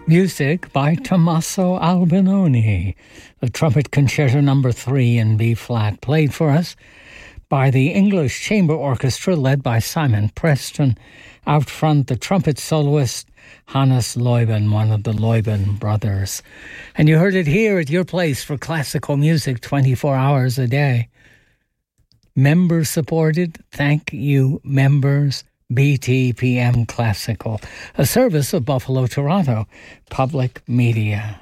Music by Tommaso Albinoni. The Trumpet Concerto No. 3 in B-flat, played for us by the English Chamber Orchestra led by Simon Preston. Out front, the trumpet soloist Hannes Leuben, one of the Leuben brothers. And you heard it here at your place for classical music 24 hours a day. Member supported. Thank you, members. BTPM Classical, a service of Buffalo, Toronto Public Media.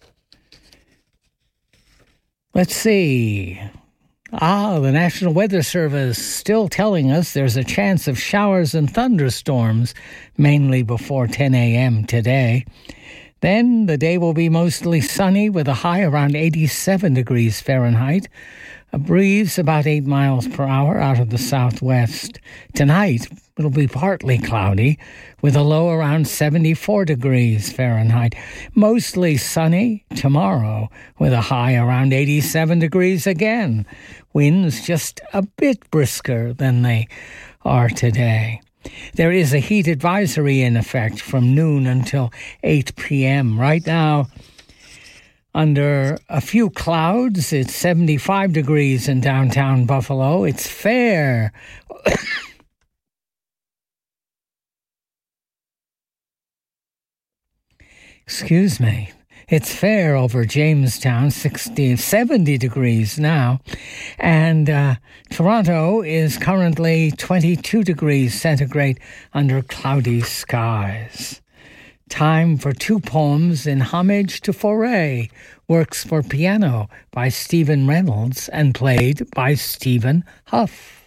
Let's see. The National Weather Service still telling us there's a chance of showers and thunderstorms, mainly before 10 a.m. today. Then the day will be mostly sunny with a high around 87 degrees Fahrenheit. A breeze about 8 miles per hour out of the southwest. Tonight, it'll be partly cloudy with a low around 74 degrees Fahrenheit. Mostly sunny tomorrow with a high around 87 degrees again. Winds just a bit brisker than they are today. There is a heat advisory in effect from noon until 8 p.m. Right now, under a few clouds, it's 75 degrees in downtown Buffalo. It's fair. Excuse me. It's fair over Jamestown, 70 degrees now. And Toronto is currently 22 degrees centigrade under cloudy skies. Time for two poems in homage to Fauré, works for piano by Stephen Reynolds and played by Stephen Huff.